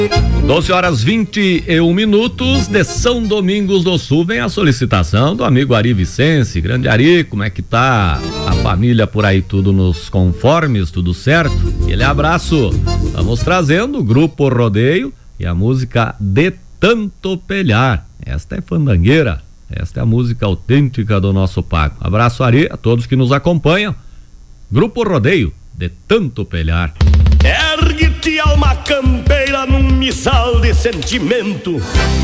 12h21 de São Domingos do Sul. Vem a solicitação do amigo Ari Vicente. Grande Ari, como é que tá a família por aí? Tudo nos conformes, tudo certo? Aquele abraço. Estamos trazendo o Grupo Rodeio e a música De Tanto Pelhar. Esta é fandangueira, esta é a música autêntica do nosso pago. Abraço, Ari, a todos que nos acompanham. Grupo Rodeio, De Tanto Pelhar. Ergue-te alma campeira num missal de sentimento.